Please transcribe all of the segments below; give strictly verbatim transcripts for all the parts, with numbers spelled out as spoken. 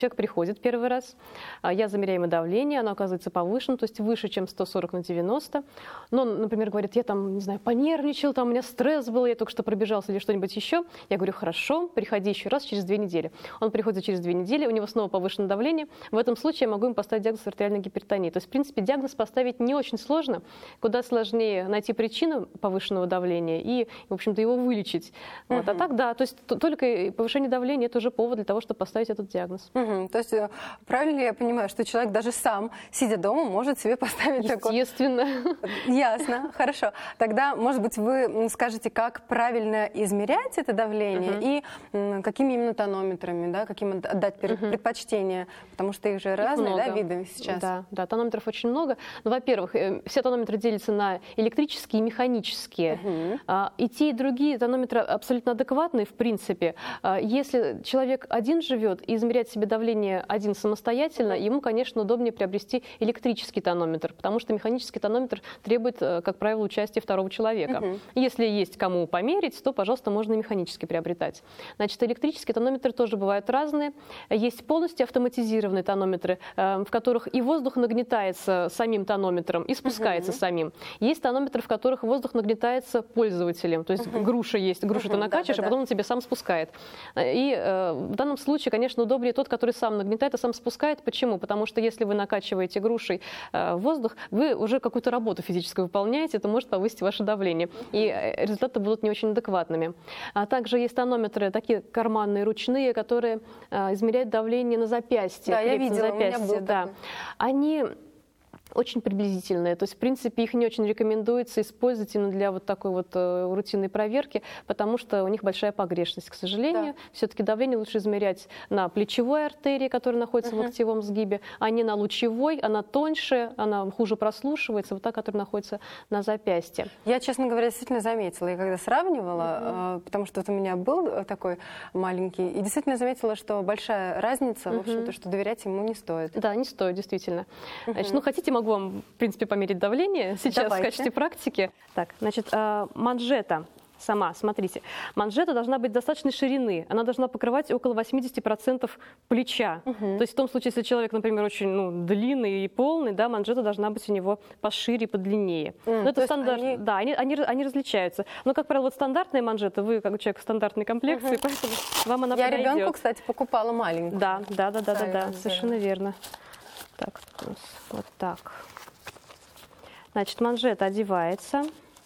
Человек приходит первый раз, я замеряю ему давление, оно оказывается повышенным, то есть выше, чем сто сорок на девяносто. Но он, например, говорит, я там, не знаю, понервничал, там у меня стресс был, я только что пробежался или что-нибудь еще. Я говорю, хорошо, приходи еще раз через две недели. Он приходит через две недели, у него снова повышенное давление. В этом случае я могу ему поставить диагноз артериальной гипертонии. То есть, в принципе, диагноз поставить не очень сложно. Куда сложнее найти причину повышенного давления и, в общем-то, его вылечить. Uh-huh. Вот. А так, да, то есть только повышение давления – это уже повод для того, чтобы поставить этот диагноз. Uh-huh. То есть правильно ли я понимаю, что человек даже сам, сидя дома, может себе поставить такой... Естественно. Ясно, хорошо. Тогда, может быть, вы скажете, как правильно измерять это давление uh-huh. и какими именно тонометрами, да, каким отдать uh-huh. предпочтение, потому что их же разные, да, виды сейчас. Да, да, тонометров очень много. Ну, во-первых, все тонометры делятся на электрические и механические. Uh-huh. И те, и другие тонометры абсолютно адекватные, в принципе. Если человек один живет и измеряет себе давление один самостоятельно, ему, конечно, удобнее приобрести электрический тонометр, потому что механический тонометр требует, как правило, участия второго человека. Uh-huh. Если есть кому померить, то, пожалуйста, можно и механически приобретать. Значит, электрические тонометры тоже бывают разные. Есть полностью автоматизированные тонометры, в которых и воздух нагнетается самим тонометром, и спускается uh-huh. самим. Есть тонометры, в которых воздух нагнетается пользователем. То есть uh-huh. груша есть, грушу uh-huh. ты накачиваешь, да, да, а потом он тебе сам спускает. И э, в данном случае, конечно, удобнее тот, который сам нагнетает, а сам спускает. Почему? Потому что если вы накачиваете грушей э, воздух, вы уже какую-то работу физическую выполняете, это может повысить ваше давление. И результаты будут не очень адекватными. А также есть тонометры, такие карманные, ручные, которые э, измеряют давление на запястье. Да, я видела, на запястье, у меня был да. такой. Они очень приблизительные. То есть, в принципе, их не очень рекомендуется использовать именно для вот такой вот э, рутинной проверки, потому что у них большая погрешность, к сожалению. Да. Все-таки давление лучше измерять на плечевой артерии, которая находится uh-huh. в локтевом сгибе, а не на лучевой. Она тоньше, она хуже прослушивается, вот та, которая находится на запястье. Я, честно говоря, действительно заметила, я когда сравнивала, uh-huh. э, потому что вот у меня был такой маленький, и действительно заметила, что большая разница, uh-huh. в общем-то, что доверять ему не стоит. Да, не стоит, действительно. Uh-huh. Значит, ну, хотите, могу вам, в принципе, померить давление сейчас. Давайте. В качестве практики. Так, значит, манжета сама, смотрите, манжета должна быть достаточной ширины, она должна покрывать около восемьдесят процентов плеча. Угу. То есть в том случае, если человек, например, очень ну, длинный и полный, да, манжета должна быть у него пошире, подлиннее. Mm, Но это стандарт, они... да, они, они, они различаются. Но, как правило, вот стандартная манжета, вы как человек стандартной комплекции, угу. поэтому вам она Я подойдет. ребенку, кстати, покупала маленькую. Да, да, да, да, да, да, совершенно верно. Так, вот так. Значит, манжета одевается.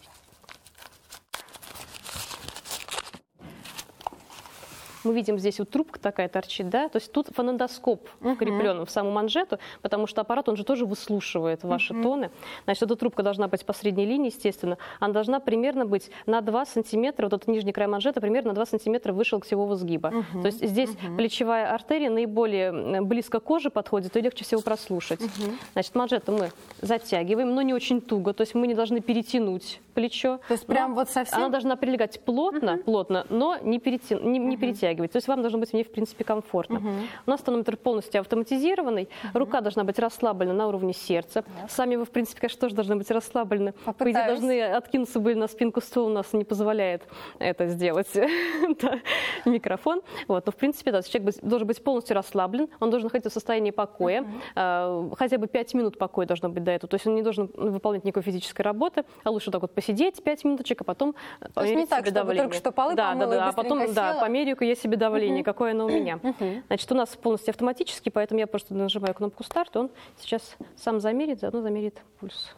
Мы видим, здесь вот трубка такая торчит, да, то есть тут фонендоскоп uh-huh. вкреплен в саму манжету, потому что аппарат, он же тоже выслушивает ваши uh-huh. тоны. Значит, эта трубка должна быть по средней линии, естественно, она должна примерно быть на два сантиметра, вот этот нижний край манжеты примерно на два сантиметра выше локтевого сгиба. Uh-huh. То есть здесь uh-huh. плечевая артерия наиболее близко к коже подходит, и легче всего прослушать. Uh-huh. Значит, манжету мы затягиваем, но не очень туго, то есть мы не должны перетянуть плечо. То есть прям вот совсем? Она должна прилегать плотно, uh-huh. плотно, но не, перетя... не, не uh-huh. перетягивать. То есть вам должно быть в ней, в принципе, комфортно. Uh-huh. У нас тонометр полностью автоматизированный, uh-huh. рука должна быть расслаблена на уровне сердца. Uh-huh. Сами вы, в принципе, конечно, тоже должны быть расслаблены. Попытаюсь. По идее, должны откинуться были на спинку стула, у нас не позволяет это сделать микрофон. Вот. Но, в принципе, да, человек должен быть полностью расслаблен, он должен находиться в состоянии покоя, uh-huh. хотя бы пять минут покоя должно быть до этого. То есть он не должен выполнять никакой физической работы, а лучше так вот посидеть пять минуточек, а потом померить себе давление. Только что полы да, помыла, да, да, а потом да, померю-ка я себе давление, uh-huh. какое оно у меня. Uh-huh. Значит, у нас полностью автоматически, поэтому я просто нажимаю кнопку старт, он сейчас сам замерит, заодно замерит пульс.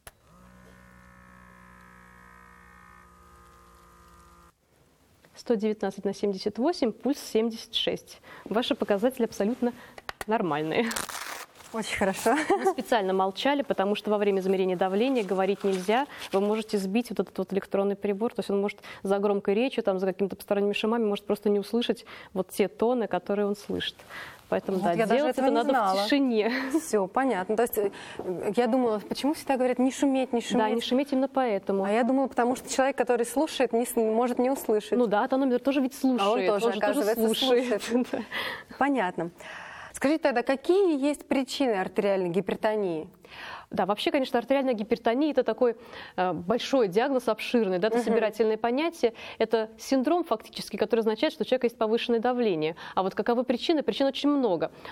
сто девятнадцать на семьдесят восемь, пульс семьдесят шесть. Ваши показатели абсолютно нормальные. Очень хорошо. Мы специально молчали, потому что во время измерения давления говорить нельзя. Вы можете сбить вот этот вот электронный прибор, то есть он может за громкой речью, там, за какими-то посторонними шумами, может просто не услышать вот те тоны, которые он слышит. Поэтому, вот да, делать это надо знала. В тишине. Все, понятно. То есть я думала, почему всегда говорят не шуметь, не шуметь? Да, не шуметь именно поэтому. А я думала, потому что человек, который слушает, не, может не услышать. Ну да, тонометр тоже ведь слушает. А он тоже, он оказывается, тоже слушает. слушает. Понятно. Скажите тогда, какие есть причины артериальной гипертонии? Да, вообще, конечно, артериальная гипертония – это такой э, большой диагноз, обширный, да, это uh-huh. собирательное понятие. Это синдром фактически, который означает, что у человека есть повышенное давление. А вот каковы причины? Причин очень много.